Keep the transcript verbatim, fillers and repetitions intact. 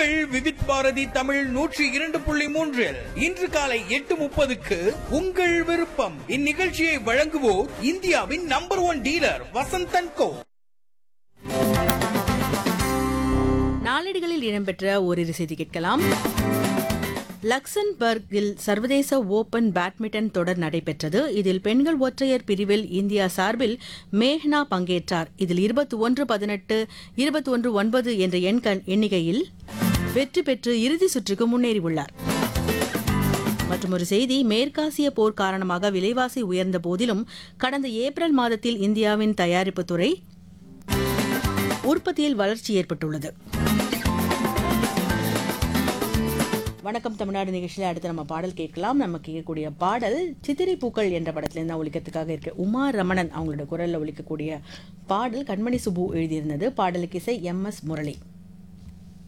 உங்கள் விவித் பாரதி தமிழ் நூற்றி இரண்டு புள்ளி மூன்றில் இன்று காலை எட்டு முப்பதுக்கு உங்கள் விருப்பம். இந்நிகழ்ச்சியை வழங்குவோர் இந்தியாவின் நம்பர் ஒன் டீலர் வசந்தன் கோ. நாளேடுகளில் இடம்பெற்ற ஓரிரு செய்தி கேட்கலாம். லக்சன்பர்கில் சர்வதேச ஓபன் பேட்மிண்டன் தொடர் நடைபெற்றது. இதில் பெண்கள் ஒற்றையர் பிரிவில் இந்தியா சார்பில் மேஹ்னா பங்கேற்றார். இதில் இருபத்தி ஒன்று பதினெட்டு இருபத்தி ஒன்று ஒன்பது என்ற எண்கள் எண்ணிக்கையில் வெற்றி பெற்று இறுதி சுற்றுக்கு முன்னேறியுள்ளார். மற்றொரு செய்தி, மேற்காசிய போர் காரணமாக விலைவாசி உயர்ந்த போதிலும் கடந்த ஏப்ரல் மாதத்தில் இந்தியாவின் தயாரிப்பு துறை உற்பத்தியில் வளர்ச்சி ஏற்பட்டுள்ளது. வணக்கம் தமிழ்நாடு நிகழ்ச்சியில் அடுத்து நம்ம பாடல் கேட்கலாம். நம்ம கேட்கக்கூடிய பாடல் சித்திரை பூக்கள் என்ற படத்திலிருந்து தான் ஒழிக்கிறதுக்காக இருக்க உமா ரமணன் அவங்களோட குரலில் ஒழிக்கக்கூடிய பாடல் கண்மணி சுப்பு எழுதியிருந்தது. பாடலுக்கு இசை எம் எஸ் முரளி.